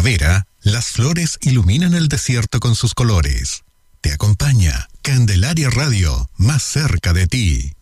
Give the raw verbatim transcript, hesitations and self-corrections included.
primavera, las flores iluminan el desierto con sus colores. Te acompaña Candelaria Radio, más cerca de ti.